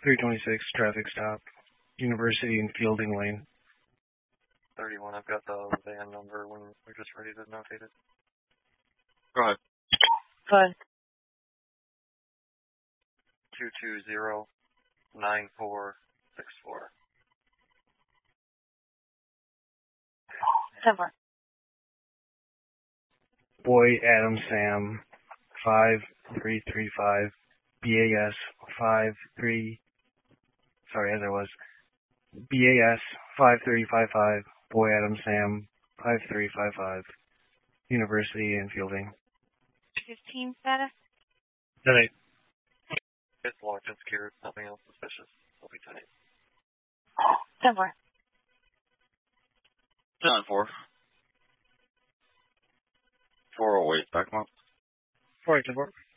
326 traffic stop. University and Fielding Lane. 31, I've got the van number when we're just ready to notate it. Go ahead. Go ahead. 220-9464. 10-4. Boy Adam Sam 5335 BAS 5355 Boy Adam Sam 5355 University and Fielding. 15 status? 10-8. It's locked and secured. Nothing else suspicious. It'll be 10-8. 10-4. 10-4. 408, back up. 4-8-4.